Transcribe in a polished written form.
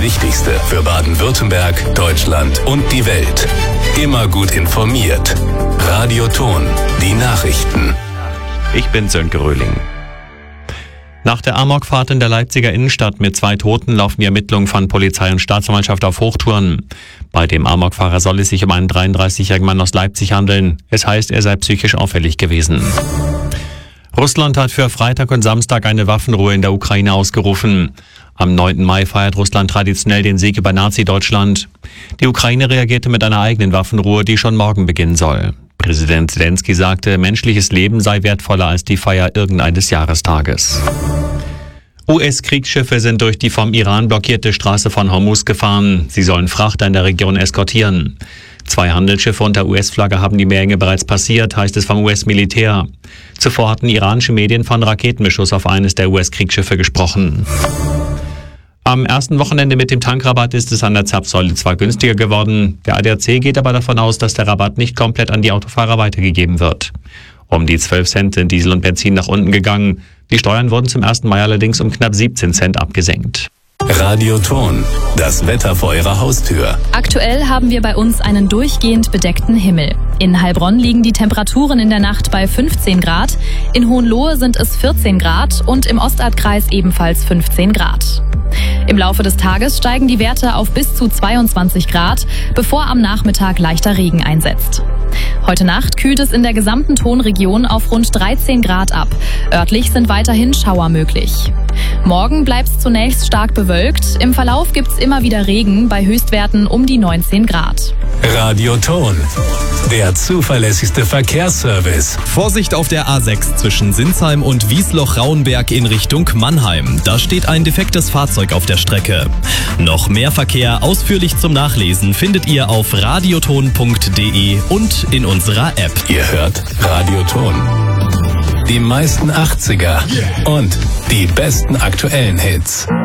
Wichtigste für Baden-Württemberg, Deutschland und die Welt. Immer gut informiert. Radio Ton, die Nachrichten. Ich bin Sönke Röhling. Nach der Amokfahrt in der Leipziger Innenstadt mit 2 Toten laufen die Ermittlungen von Polizei und Staatsanwaltschaft auf Hochtouren. Bei dem Amokfahrer soll es sich um einen 33-jährigen Mann aus Leipzig handeln. Es heißt, er sei psychisch auffällig gewesen. Russland hat für Freitag und Samstag eine Waffenruhe in der Ukraine ausgerufen. Am 9. Mai feiert Russland traditionell den Sieg über Nazi-Deutschland. Die Ukraine reagierte mit einer eigenen Waffenruhe, die schon morgen beginnen soll. Präsident Zelensky sagte, menschliches Leben sei wertvoller als die Feier irgendeines Jahrestages. US-Kriegsschiffe sind durch die vom Iran blockierte Straße von Hormuz gefahren. Sie sollen Frachter in der Region eskortieren. 2 Handelsschiffe unter US-Flagge haben die Meerenge bereits passiert, heißt es vom US-Militär. Zuvor hatten iranische Medien von Raketenbeschuss auf eines der US-Kriegsschiffe gesprochen. Am ersten Wochenende mit dem Tankrabatt ist es an der Zapfsäule zwar günstiger geworden, der ADAC geht aber davon aus, dass der Rabatt nicht komplett an die Autofahrer weitergegeben wird. Um die 12 Cent sind Diesel und Benzin nach unten gegangen. Die Steuern wurden zum 1. Mai allerdings um knapp 17 Cent abgesenkt. Radio Ton, das Wetter vor Ihrer Haustür. Aktuell haben wir bei uns einen durchgehend bedeckten Himmel. In Heilbronn liegen die Temperaturen in der Nacht bei 15 Grad, in Hohenlohe sind es 14 Grad und im Ostadtkreis ebenfalls 15 Grad. Im Laufe des Tages steigen die Werte auf bis zu 22 Grad, bevor am Nachmittag leichter Regen einsetzt. Heute Nacht kühlt es in der gesamten Tonregion auf rund 13 Grad ab. Örtlich sind weiterhin Schauer möglich. Morgen bleibt es zunächst stark bewölkt. Im Verlauf gibt es immer wieder Regen bei Höchstwerten um die 19 Grad. Radio Ton, der zuverlässigste Verkehrsservice. Vorsicht auf der A6 zwischen Sinsheim und Wiesloch-Rauenberg in Richtung Mannheim. Da steht ein defektes Fahrzeug auf der Strecke. Noch mehr Verkehr ausführlich zum Nachlesen findet ihr auf radioton.de und in unserer App. Ihr hört Radio Ton. Die meisten 80er und die besten aktuellen Hits.